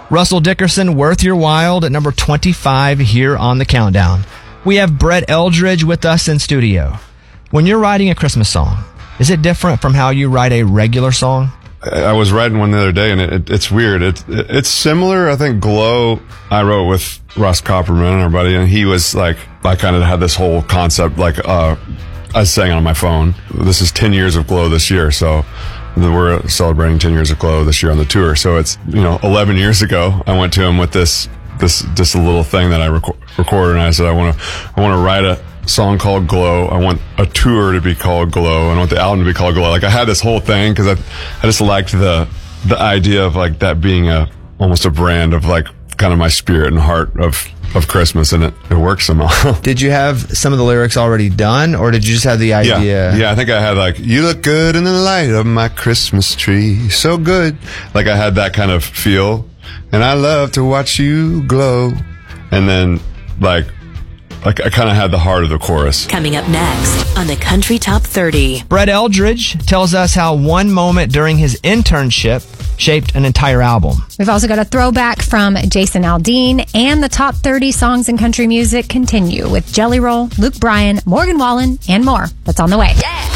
Russell Dickerson, Worth Your While at number 25 here on the countdown. We have Brett Eldridge with us in studio. When you're writing a Christmas song, is it different from how you write a regular song? I was writing one the other day, and it's weird. It's similar. I think Glow I wrote with Russ Copperman, our buddy, and he was like, I kind of had this whole concept, like I was saying on my phone, this is 10 years of Glow this year, so we're celebrating 10 years of Glow this year on the tour. So it's, 11 years ago, I went to him with this little thing that I recorded, and I said, I want to write a song called Glow. I want a tour to be called Glow. I want the album to be called Glow. Like, I had this whole thing because I just liked the idea of like that being almost a brand of like kind of my spirit and heart of Christmas, and it works somehow. Did you have some of the lyrics already done, or did you just have the idea? Yeah, I think I had like, you look good in the light of my Christmas tree, so good. Like, I had that kind of feel, and I love to watch you glow. And then like I kind of had the heart of the chorus. Coming up next on the Country Top 30. Brett Eldridge tells us how one moment during his internship shaped an entire album. We've also got a throwback from Jason Aldean, and the top 30 songs in country music continue with Jelly Roll, Luke Bryan, Morgan Wallen, and more. That's on the way. Yeah.